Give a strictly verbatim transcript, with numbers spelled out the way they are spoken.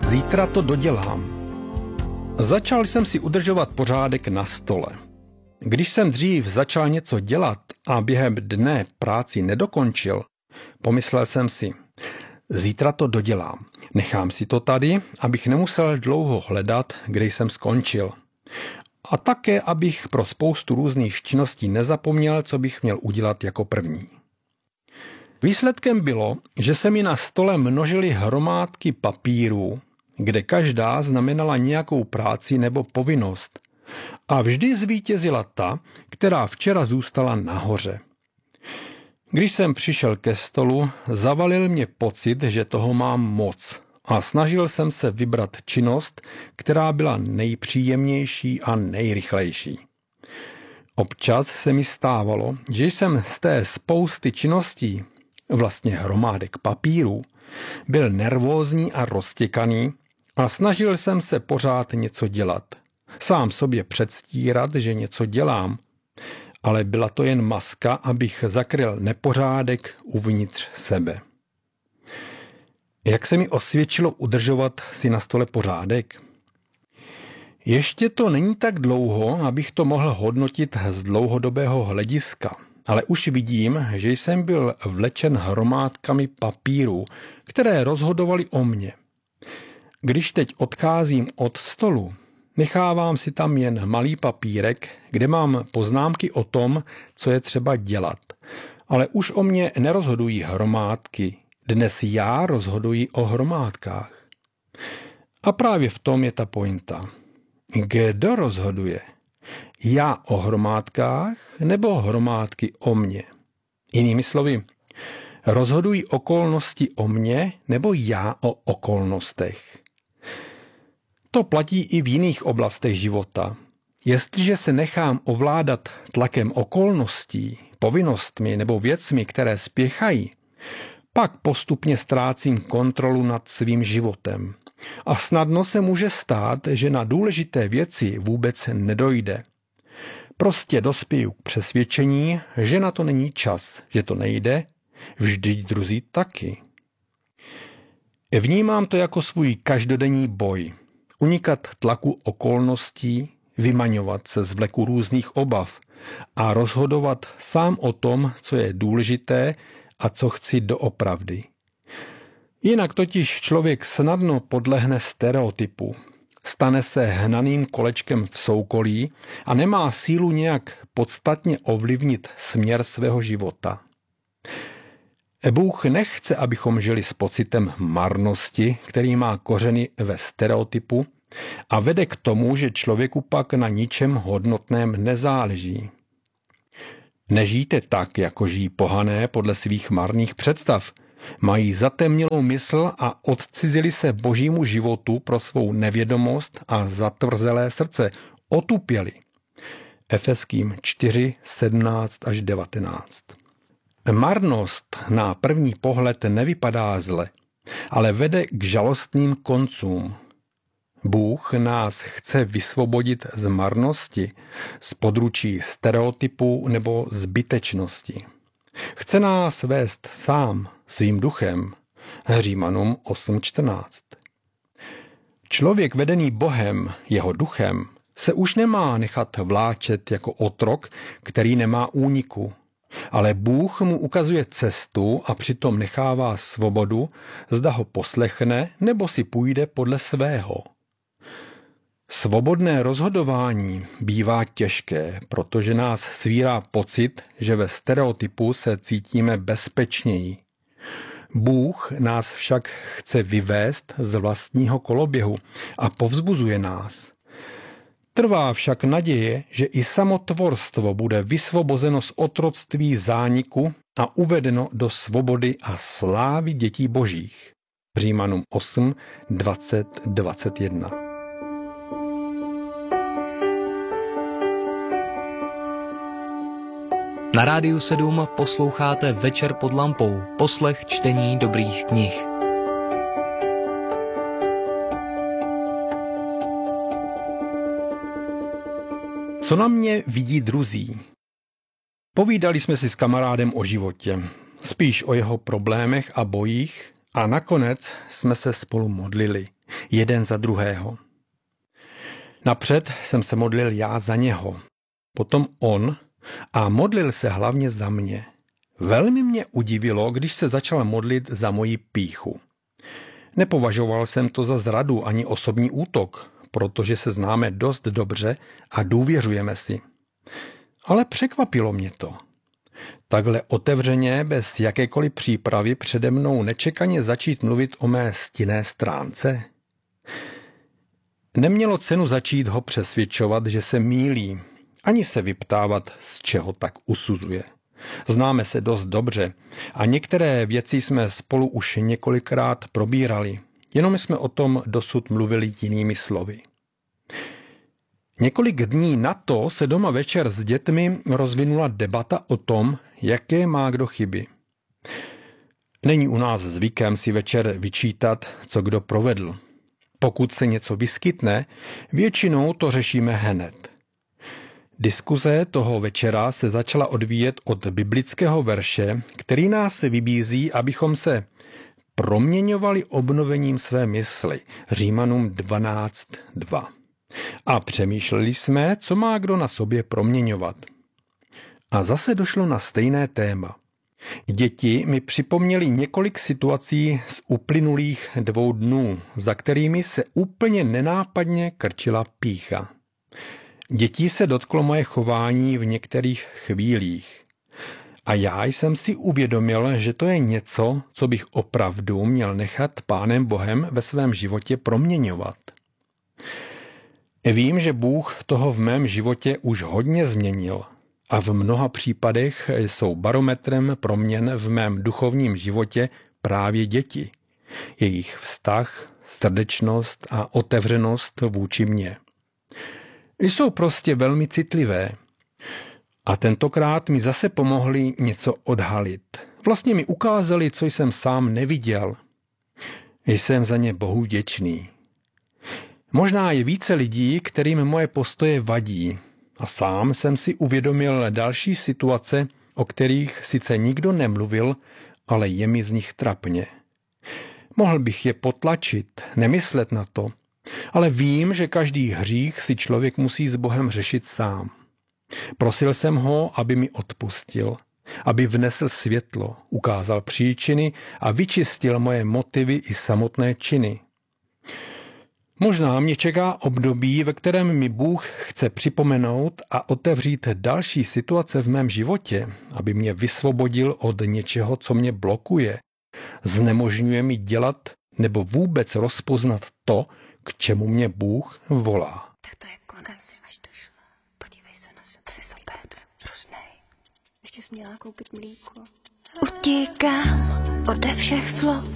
Zítra to dodělám. Začal jsem si udržovat pořádek na stole. Když jsem dřív začal něco dělat a během dne práci nedokončil, pomyslel jsem si, zítra to dodělám. Nechám si to tady, abych nemusel dlouho hledat, kde jsem skončil. A také, abych pro spoustu různých činností nezapomněl, co bych měl udělat jako první. Výsledkem bylo, že se mi na stole množily hromádky papírů, kde každá znamenala nějakou práci nebo povinnost. A vždy zvítězila ta, která včera zůstala nahoře. Když jsem přišel ke stolu, zavalil mě pocit, že toho mám moc a snažil jsem se vybrat činnost, která byla nejpříjemnější a nejrychlejší. Občas se mi stávalo, že jsem z té spousty činností, vlastně hromádek papírů, byl nervózní a roztěkaný a snažil jsem se pořád něco dělat. Sám sobě předstírat, že něco dělám, ale byla to jen maska, abych zakryl nepořádek uvnitř sebe. Jak se mi osvědčilo udržovat si na stole pořádek? Ještě to není tak dlouho, abych to mohl hodnotit z dlouhodobého hlediska, ale už vidím, že jsem byl vlečen hromádkami papírů, které rozhodovaly o mně. Když teď odcházím od stolu, nechávám si tam jen malý papírek, kde mám poznámky o tom, co je třeba dělat. Ale už o mě nerozhodují hromádky. Dnes já rozhoduji o hromádkách. A právě v tom je ta pointa. Kdo rozhoduje? Já o hromádkách nebo hromádky o mně? Jinými slovy, rozhodují okolnosti o mně nebo já o okolnostech? To platí i v jiných oblastech života. Jestliže se nechám ovládat tlakem okolností, povinnostmi nebo věcmi, které spěchají, pak postupně ztrácím kontrolu nad svým životem. A snadno se může stát, že na důležité věci vůbec nedojde. Prostě dospěju k přesvědčení, že na to není čas, že to nejde, vždyť druzí taky. Vnímám to jako svůj každodenní boj. Unikat tlaku okolností, vymaňovat se z vleku různých obav a rozhodovat sám o tom, co je důležité a co chci doopravdy. Jinak totiž člověk snadno podlehne stereotypu, stane se hnaným kolečkem v soukolí a nemá sílu nějak podstatně ovlivnit směr svého života. Bůh nechce, abychom žili s pocitem marnosti, který má kořeny ve stereotypu a vede k tomu, že člověku pak na ničem hodnotném nezáleží. Nežijte tak, jako žijí pohané podle svých marných představ. Mají zatemnělou mysl a odcizili se božímu životu pro svou nevědomost a zatvrzelé srdce. Otupěli. Efeským čtyři, sedmnáct až devatenáct. Marnost na první pohled nevypadá zle, ale vede k žalostným koncům. Bůh nás chce vysvobodit z marnosti, z područí stereotypů nebo zbytečnosti. Chce nás vést sám, svým duchem. Římanům osm čtrnáct. Člověk vedený Bohem, jeho duchem, se už nemá nechat vláčet jako otrok, který nemá úniku. Ale Bůh mu ukazuje cestu a přitom nechává svobodu, zda ho poslechne nebo si půjde podle svého. Svobodné rozhodování bývá těžké, protože nás svírá pocit, že ve stereotypu se cítíme bezpečněji. Bůh nás však chce vyvést z vlastního koloběhu a povzbuzuje nás. Trvá však naděje, že i samotvorstvo bude vysvobozeno z otroctví zániku a uvedeno do svobody a slávy dětí božích. Římanům osm, dvacet, dvacet jedna. Na Rádiu sedm posloucháte Večer pod lampou, poslech čtení dobrých knih. Co na mě vidí druzí? Povídali jsme si s kamarádem o životě, spíš o jeho problémech a bojích a nakonec jsme se spolu modlili. jeden za druhého. Napřed jsem se modlil já za něho, potom on a modlil se hlavně za mě. Velmi mě udivilo, když se začal modlit za moji pýchu. Nepovažoval jsem to za zradu ani osobní útok, protože se známe dost dobře a důvěřujeme si. Ale překvapilo mě to. Takhle otevřeně, bez jakékoliv přípravy přede mnou nečekaně začít mluvit o mé stinné stránce. Nemělo cenu začít ho přesvědčovat, že se mýlí, ani se vyptávat, z čeho tak usuzuje. Známe se dost dobře a některé věci jsme spolu už několikrát probírali, jenom jsme o tom dosud mluvili jinými slovy. Několik dní na to se doma večer s dětmi rozvinula debata o tom, jaké má kdo chyby. Není u nás zvykem si večer vyčítat, co kdo provedl. Pokud se něco vyskytne, většinou to řešíme hned. Diskuze toho večera se začala odvíjet od biblického verše, který nás vybízí, abychom se proměňovali obnovením své mysli. Římanům dvanáct dva. A přemýšleli jsme, co má kdo na sobě proměňovat. A zase došlo na stejné téma. Děti mi připomněly několik situací z uplynulých dvou dnů, za kterými se úplně nenápadně krčila pýcha. Dětí se dotklo moje chování v některých chvílích. A já jsem si uvědomil, že to je něco, co bych opravdu měl nechat Pánem Bohem ve svém životě proměňovat. Vím, že Bůh toho v mém životě už hodně změnil a v mnoha případech jsou barometrem proměn v mém duchovním životě právě děti, jejich vztah, srdečnost a otevřenost vůči mně. Jsou prostě velmi citlivé a tentokrát mi zase pomohli něco odhalit. Vlastně mi ukázali, co jsem sám neviděl. Jsem za ně Bohu vděčný. Možná je více lidí, kterým moje postoje vadí a sám jsem si uvědomil další situace, o kterých sice nikdo nemluvil, ale je mi z nich trapně. Mohl bych je potlačit, nemyslet na to, ale vím, že každý hřích si člověk musí s Bohem řešit sám. Prosil jsem ho, aby mi odpustil, aby vnesl světlo, ukázal příčiny a vyčistil moje motivy i samotné činy. Možná mě čeká období, ve kterém mi Bůh chce připomenout a otevřít další situace v mém životě, aby mě vysvobodil od něčeho, co mě blokuje, znemožňuje mi dělat nebo vůbec rozpoznat to, k čemu mě Bůh volá. Tak to je konec, až došla. Podívej se na sebe, jsi sobec, různej. Ještě jsi měla koupit mlíko. Utíkám ode všech slov,